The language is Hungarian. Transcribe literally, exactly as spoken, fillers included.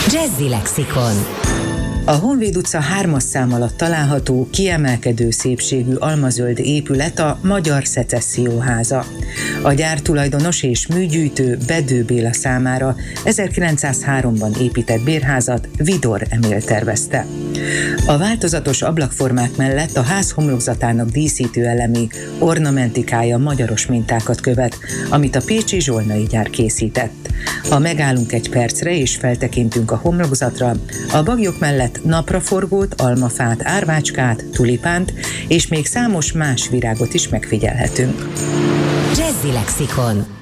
Jazzy Lexikon. A Honvéd utca hármas szám alatt található, kiemelkedő szépségű almazöld épület a Magyar Szecesszió Háza. A gyár tulajdonos és műgyűjtő Bedő Béla számára ezerkilencszázháromban épített bérházat Vidor Emil tervezte. A változatos ablakformák mellett a ház homlokzatának díszítő elemi ornamentikája magyaros mintákat követ, amit a pécsi Zsolnai gyár készített. Ha megállunk egy percre és feltekintünk a homlokzatra, a baglyok mellett napraforgót, almafát, árvácskát, tulipánt és még számos más virágot is megfigyelhetünk. Jazzy Lexikon.